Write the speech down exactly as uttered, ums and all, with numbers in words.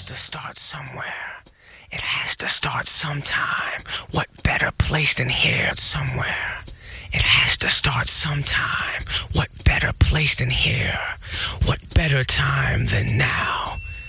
to start somewhere. It has to start sometime. What better place than here somewhere? It has to start sometime. What better place than here? What better time than now?